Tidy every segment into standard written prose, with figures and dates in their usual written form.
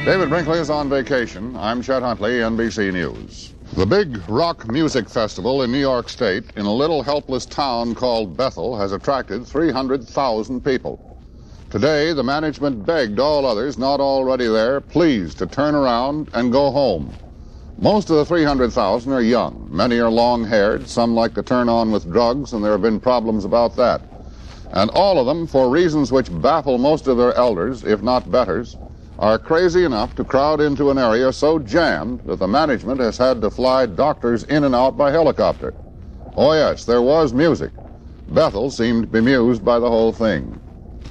David Brinkley is on vacation. I'm Chet Huntley, NBC News. The big rock music festival in New York State in a little helpless town called Bethel has attracted 300,000 people. Today, the management begged all others not already there, please, to turn around and go home. Most of the 300,000 are young. Many are long-haired. Some like to turn on with drugs, and there have been problems about that. And all of them, for reasons which baffle most of their elders, if not betters, are crazy enough to crowd into an area so jammed that the management has had to fly doctors in and out by helicopter. Oh yes, there was music. Bethel seemed bemused by the whole thing.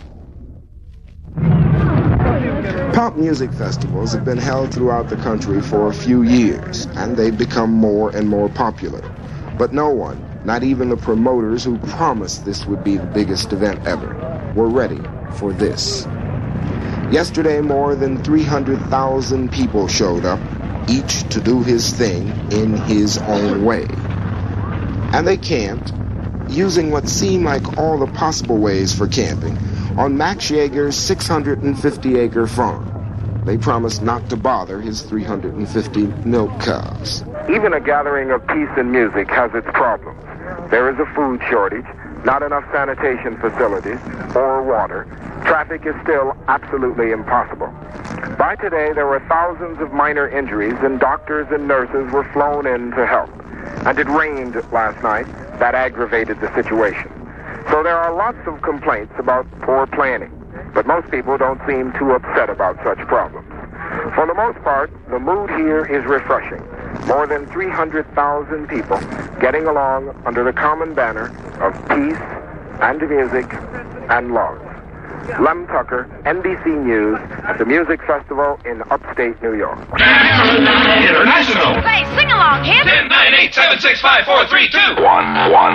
Pop music festivals have been held throughout the country for a few years, and they've become more and more popular. But no one, not even the promoters who promised this would be the biggest event ever, were ready for this. Yesterday, more than 300,000 people showed up, each to do his thing in his own way. And they camped, using what seemed like all the possible ways for camping, on Max Yeager's 650-acre farm. They promised not to bother his 350 milk cows. Even a gathering of peace and music has its problems. There is a food shortage, not enough sanitation facilities, or water. Traffic is still absolutely impossible. By today, there were thousands of minor injuries, and doctors and nurses were flown in to help. And it rained last night. That aggravated the situation. So there are lots of complaints about poor planning, but most people don't seem too upset about such problems. For the most part, the mood here is refreshing. More than 300,000 people getting along under the common banner of peace and music and love. Lem Tucker, NBC News, at the Music Festival in upstate New York. International. Say, sing along, kid. 10, 9, 8, 7, 6, 5, 4, 3, 2. 1, 1.